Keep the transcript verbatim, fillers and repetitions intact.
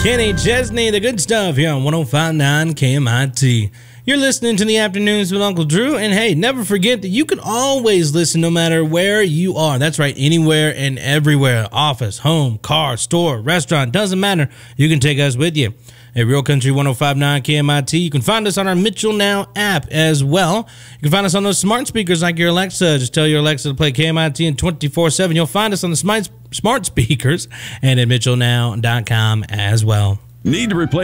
Kenny Chesney, the good stuff here on one oh five point nine K M I T. You're listening to the Afternoons with Uncle Drew, and hey, never forget that you can always listen no matter where you are. That's right, anywhere and everywhere. Office, home, car, store, restaurant, doesn't matter. You can take us with you. At Real Country one oh five point nine K M I T. You can find us on our Mitchell Now app as well. You can find us on those smart speakers like your Alexa. Just tell your Alexa to play K M I T and twenty-four seven. You'll find us on the smart smart speakers and at mitchell now dot com as well. Need to replace